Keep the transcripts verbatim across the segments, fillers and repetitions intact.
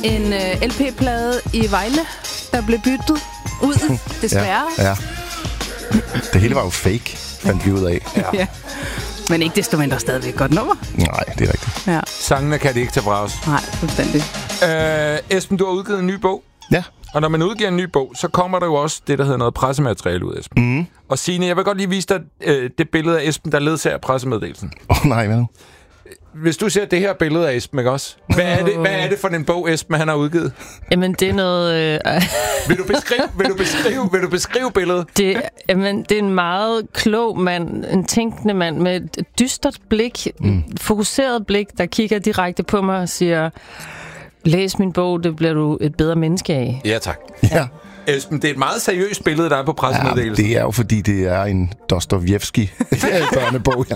en uh, L P-plade i Vejle, der blev byttet ud, desværre. Ja, ja. Det hele var jo fake, fandt vi ud af. Ja. Ja. Men ikke desto mindre stadigvæk et godt nummer. Nej, det er rigtigt. Ja. Sangene kan det ikke tage fra os. Nej, fuldstændig. Øh, Esben, du har udgivet en ny bog. Ja. Og når man udgiver en ny bog, så kommer der jo også det, der hedder noget pressemateriale ud, Esben. Mm. Og Signe, jeg vil godt lige vise dig øh, det billede af Esben, der ledsager pressemeddelelsen. Åh oh, nej, hvad nu? Hvis du ser det her billede af Esben, ikke også? Hvad er det, hvad er det for en bog, Esben, han har udgivet? Jamen, det er noget... Øh, vil, du beskrive, vil, du beskrive, vil du beskrive billedet? Det, jamen, det er en meget klog mand, en tænkende mand med et dystert blik, mm. fokuseret blik, der kigger direkte på mig og siger, læs min bog, det bliver du et bedre menneske af. Ja, tak. Ja. Esben, det er et meget seriøst billede, der er på pressemeddelelsen. Ja, det er jo, fordi det er en Dostojevskij-børnebog.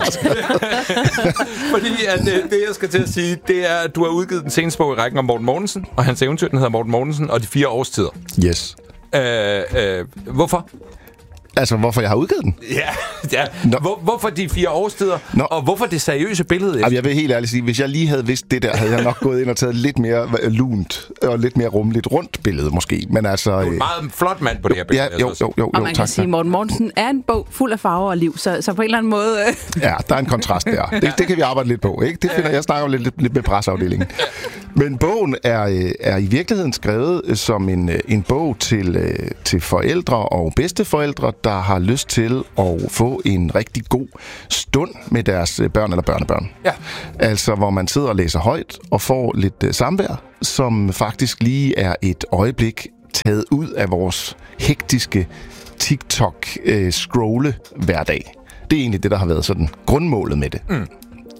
Fordi at, det, det, jeg skal til at sige, det er, at du har udgivet den seneste bog i rækken om Morten Mortensen, og hans eventyr, den hedder Morten Mortensen og de fire årstider. Yes. Øh, øh, hvorfor? Altså, hvorfor jeg har udgivet den? Ja, ja. Hvor, hvorfor de fire årstider? Nå. Og hvorfor det seriøse billede? Jamen, jeg vil helt ærligt sige, hvis jeg lige havde vidst det der, havde jeg nok gået ind og taget lidt mere lunt og lidt mere rummeligt rundt billede, måske. Men altså... Du er en meget flot mand på det her billede. Ja, jo, jo, jo, og man jo, kan sige, at Morten Mortensen er en bog fuld af farver og liv, så, så på en eller anden måde... Ja, der er en kontrast der. Det, det kan vi arbejde lidt på, ikke? Det finder jeg snakker jo lidt, lidt med presseafdelingen. Men bogen er, er i virkeligheden skrevet som en, en bog til, til forældre og bedsteforældre, der har lyst til at få en rigtig god stund med deres børn eller børnebørn. Ja. Altså, hvor man sidder og læser højt og får lidt uh, samvær, som faktisk lige er et øjeblik taget ud af vores hektiske TikTok-scrolle uh, hverdag. Det er egentlig det, der har været sådan grundmålet med det. Mm.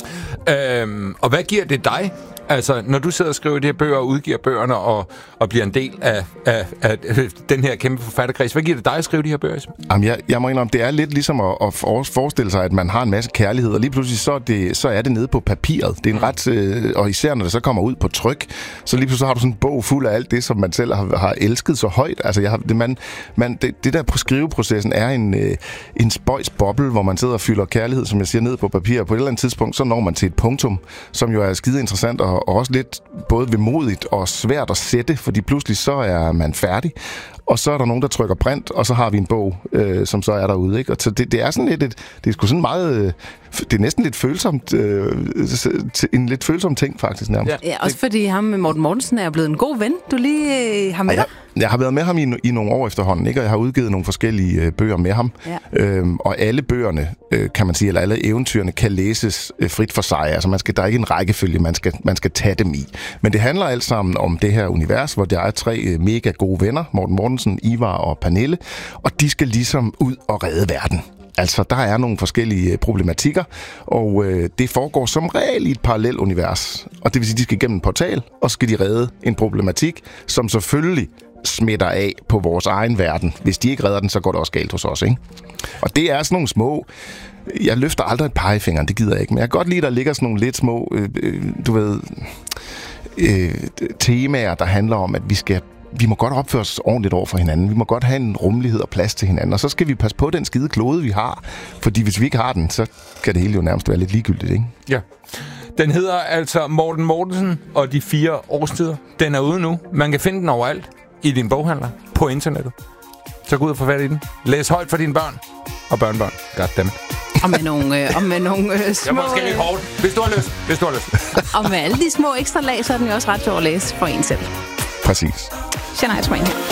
Øhm, og hvad giver det dig? Altså, når du sidder og skriver de her bøger og udgiver bøgerne og, og bliver en del af, af, af den her kæmpe forfatterkreds, hvad giver det dig at skrive de her bøger? Jamen, jeg, jeg må indrømme, det er lidt ligesom at, at forestille sig, at man har en masse kærlighed, og lige pludselig så er det, så er det nede på papiret. Det er en ret, øh, og især når det så kommer ud på tryk, så lige pludselig har du sådan en bog fuld af alt det, som man selv har, har elsket så højt. Altså, jeg har, det, man, man, det, det der på skriveprocessen er en, øh, en spøjs boble, hvor man sidder og fylder kærlighed, som jeg siger, ned på papir. På et eller andet tidspunkt, så når man til et punktum, som jo er skide interessant og og også lidt både vemodigt og svært at sætte, fordi pludselig så er man færdig, og så er der nogen, der trykker print, og så har vi en bog, øh, som så er derude, ikke? Og så det, det er sådan lidt et, det er sgu sådan meget, øh, det er næsten lidt følsomt, øh, en lidt følsom ting faktisk nærmest. Ja, også fordi ham med Morten Mortensen er blevet en god ven. Du lige øh, har med ja, jeg, jeg har været med ham i, i nogle år efterhånden, ikke? Og jeg har udgivet nogle forskellige øh, bøger med ham. Ja. Øhm, og alle bøgerne, øh, kan man sige, eller alle eventyrene kan læses øh, frit for sig. Altså man skal, der er ikke en rækkefølge, man skal, man skal tage dem i. Men det handler alt sammen om det her univers, hvor der er tre øh, mega gode venner, Morten Mortensen, Ivar og Pernille, og de skal ligesom ud og redde verden. Altså, der er nogle forskellige problematikker, og øh, det foregår som regel i et parallelt univers. Og det vil sige, at de skal igennem en portal, og skal de redde en problematik, som selvfølgelig smitter af på vores egen verden. Hvis de ikke redder den, så går det også galt hos os, ikke? Og det er sådan nogle små... Jeg løfter aldrig et pegefinger, det gider jeg ikke, men jeg kan godt lide, at der ligger sådan nogle lidt små, øh, øh, du ved, øh, temaer, der handler om, at vi skal... Vi må godt opføre os ordentligt over for hinanden. Vi må godt have en rummelighed og plads til hinanden. Og så skal vi passe på den skide klode, vi har. Fordi hvis vi ikke har den, så kan det hele jo nærmest være lidt ligegyldigt, ikke? Ja. Den hedder altså Morten Mortensen og de fire årstider. Den er ude nu. Man kan finde den overalt i din boghandler på internettet. Så gå ud og få fat i den. Læs højt for dine børn og børnebørn. Goddammit. Og med nogle, øh, og med nogle øh, små... Jeg må måske lidt hårdt, hvis du har lyst. Hvis du har lyst. Og med alle de små ekstra lag, så er den jo også ret sjov at læse for en selv. Præcis. Shania Twain her.